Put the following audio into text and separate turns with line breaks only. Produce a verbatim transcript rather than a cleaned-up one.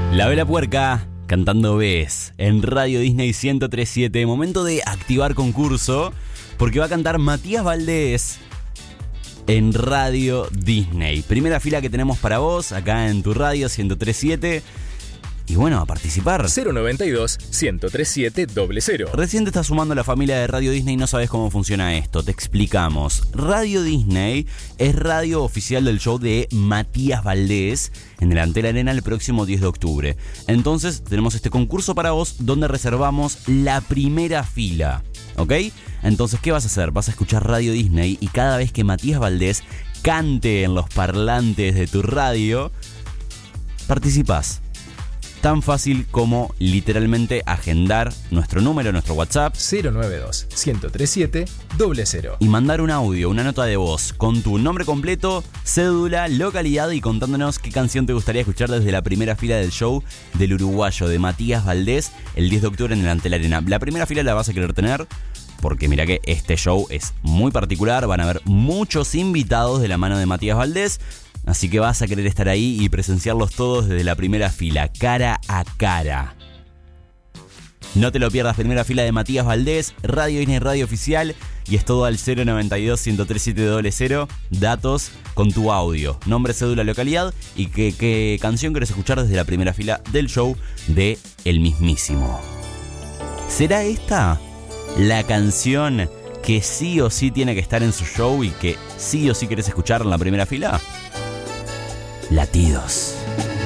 La Vela Puerca cantando Ves en Radio Disney ciento tres punto siete. Momento de activar concurso porque va a cantar Matías Valdés en Radio Disney. Primera fila que tenemos para vos acá en tu radio ciento tres punto siete. Y bueno, a participar.
cero noventa y dos, ciento tres siete cero cero.
Recién te estás sumando a la familia de Radio Disney y no sabes cómo funciona esto. Te explicamos. Radio Disney es radio oficial del show de Matías Valdés en el Antel Arena el próximo diez de octubre. Entonces tenemos este concurso para vos donde reservamos la primera fila. ¿Ok? Entonces, ¿qué vas a hacer? Vas a escuchar Radio Disney y cada vez que Matías Valdés cante en los parlantes de tu radio, participás. Tan fácil como literalmente agendar nuestro número, nuestro WhatsApp
cero noventa y dos, ciento treinta y siete cero cero
y mandar un audio, una nota de voz con tu nombre completo, cédula, localidad y contándonos qué canción te gustaría escuchar desde la primera fila del show del uruguayo de Matías Valdés el diez de octubre en el Antel Arena. La primera fila la vas a querer tener porque mira que este show es muy particular, van a haber muchos invitados de la mano de Matías Valdés. Así que vas a querer estar ahí y presenciarlos todos desde la primera fila, cara a cara. No te lo pierdas, primera fila de Matías Valdés, Radio Disney Radio Oficial. Y es todo al cero noventa y dos, ciento treinta y siete cero cero. Datos con tu audio, nombre, cédula, localidad y qué, qué canción querés escuchar desde la primera fila del show de El Mismísimo. ¿Será esta la canción que sí o sí tiene que estar en su show y que sí o sí querés escuchar en la primera fila? Latidos.